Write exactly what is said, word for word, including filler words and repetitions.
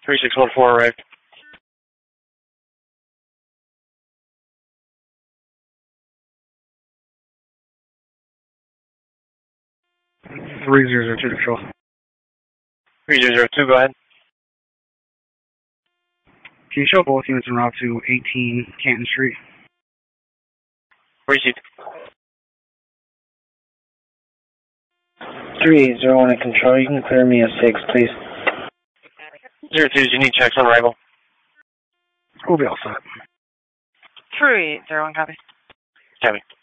three six one four arrived. three zero zero two control. three zero zero two, go ahead. Can you show both units en route to eighteen Canton Street? Received. three eight zero one in control. You can clear me a six, please. Zero two, you need checks on arrival. We'll be all set. three eight zero one, copy. Copy.